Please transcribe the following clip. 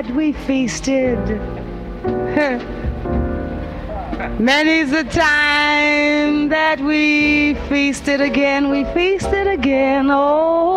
We feasted. Many's the time that we feasted again. We feasted again. Oh.